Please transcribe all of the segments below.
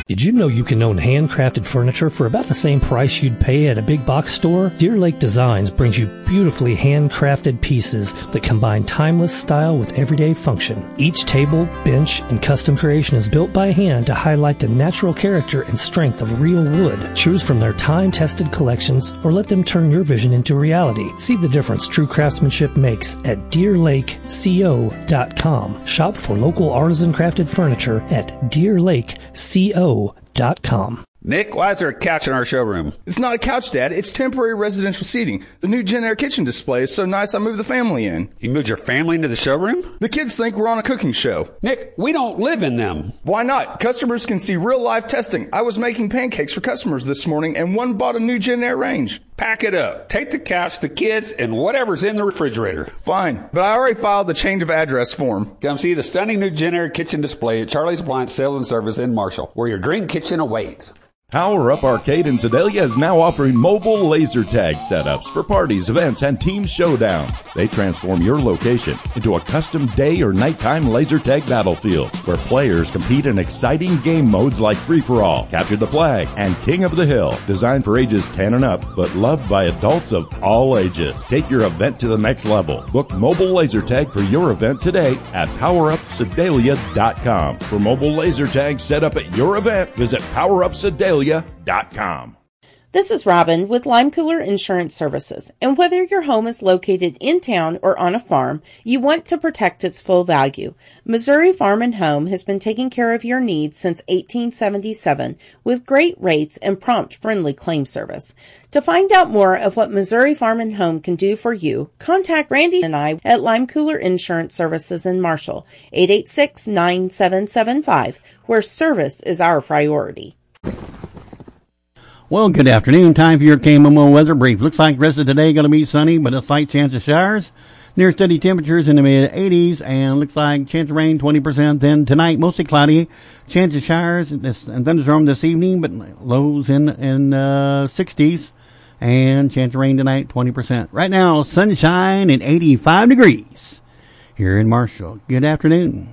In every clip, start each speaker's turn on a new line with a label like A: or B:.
A: Did you know you can own handcrafted furniture for about the same price you'd pay at a big box store? Deer Lake Designs brings you beautifully handcrafted pieces that combine timeless style with everyday function. Each table, bench, and custom creation is built by hand to highlight the natural character and strength of real wood. Choose from their time-tested collections or let them turn your vision into reality. See the difference true craftsmanship makes at DeerLakeCO.com. Shop for local artisan crafted furniture at DeerLakeCO.com.
B: Nick, why is there a couch in our showroom?
C: It's not a couch, Dad. It's temporary residential seating. The new Gen Air kitchen display is so nice I moved the family in.
B: You moved your family into the showroom?
C: The kids think we're on a cooking show.
B: Nick, we don't live in them.
C: Why not? Customers can see real-life testing. I was making pancakes for customers this morning, and one bought a new Gen Air range.
B: Pack it up. Take the couch, the kids, and whatever's in the refrigerator.
C: Fine, but I already filed the change of address form.
B: Come see the stunning new Gen Air kitchen display at Charlie's Appliance Sales and Service in Marshall, where your dream kitchen awaits.
D: Power Up Arcade in Sedalia is now offering mobile laser tag setups for parties, events, and team showdowns. They transform your location into a custom day or nighttime laser tag battlefield where players compete in exciting game modes like Free-for-All, Capture the Flag, and King of the Hill. Designed for ages 10 and up, but loved by adults of all ages. Take your event to the next level. Book mobile laser tag for your event today at PowerUpSedalia.com. For mobile laser tag set up at your event, visit PowerUpSedalia.com.
E: This is Robin with Lime Cooler Insurance Services, and whether your home is located in town or on a farm, you want to protect its full value. Missouri Farm and Home has been taking care of your needs since 1877 with great rates and prompt, friendly claim service. To find out more of what Missouri Farm and Home can do for you, contact Randy and I at Lime Cooler Insurance Services in Marshall, 886-9775, where service is our priority.
F: Well, good afternoon. Time for your KMOO weather brief. Looks like the rest of today going to be sunny, but a slight chance of showers. Near steady temperatures in the mid-80s, and looks like chance of rain 20%. Then tonight, mostly cloudy. Chance of showers and thunderstorm this evening, but lows in 60s. And chance of rain tonight 20%. Right now, sunshine and 85 degrees here in Marshall. Good afternoon.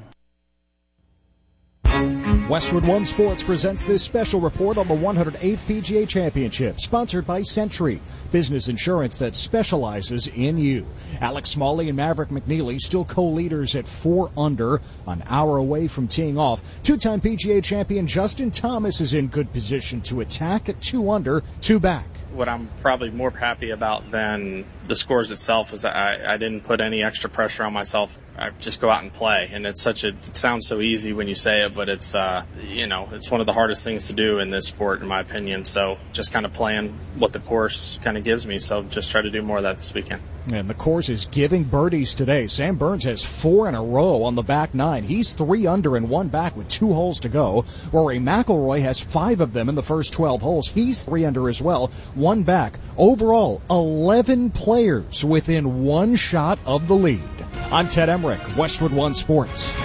G: Westwood One Sports presents this special report on the 108th PGA Championship, sponsored by Century, business insurance that specializes in you. Alex Smalley and Maverick McNeely still co-leaders at 4 under, an hour away from teeing off. Two-time PGA champion Justin Thomas is in good position to attack at 2 under, 2 back.
H: What I'm probably more happy about than the scores itself is that I didn't put any extra pressure on myself. I just go out and play, and it sounds so easy when you say it, but it's it's one of the hardest things to do in this sport, in my opinion. So just kind of playing what the course kind of gives me. So just try to do more of that this weekend.
G: And the course is giving birdies today. Sam Burns has 4 in a row on the back 9. He's 3 under and 1 back with 2 holes to go. Rory McIlroy has 5 of them in the first 12 holes. He's 3 under as well, 1 back. Overall, 11 players within 1 shot of the lead. I'm Ted Emmerich, Westwood One Sports.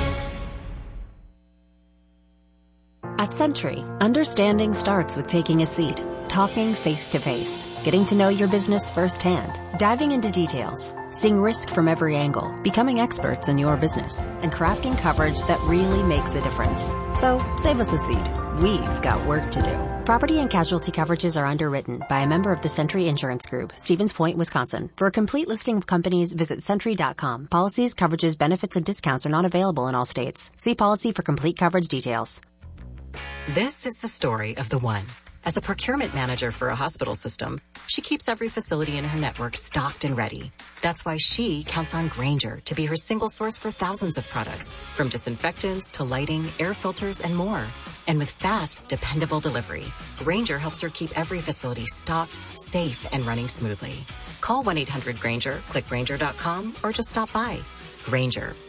I: At Century, understanding starts with taking a seat, talking face-to-face, getting to know your business firsthand, diving into details, seeing risk from every angle, becoming experts in your business, and crafting coverage that really makes a difference. So, save us a seat. We've got work to do. Property and casualty coverages are underwritten by a member of the Century Insurance Group, Stevens Point, Wisconsin. For a complete listing of companies, visit Century.com. Policies, coverages, benefits, and discounts are not available in all states. See policy for complete coverage details.
J: This is the story of the one. As a procurement manager for a hospital system, she keeps every facility in her network stocked and ready. That's why she counts on Grainger to be her single source for thousands of products, from disinfectants to lighting, air filters, and more. And with fast, dependable delivery, Grainger helps her keep every facility stocked, safe, and running smoothly. Call 1-800-GRAINGER, click Grainger.com, or just stop by. Grainger,